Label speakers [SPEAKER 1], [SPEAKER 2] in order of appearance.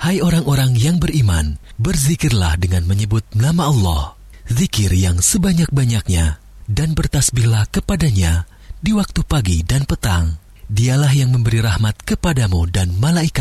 [SPEAKER 1] Hai orang-orang yang beriman, berzikirlah dengan menyebut nama Allah, zikir yang sebanyak-banyaknya, dan bertasbihlah kepadanya di waktu pagi dan petang. Dialah yang memberi rahmat kepadamu dan malaikat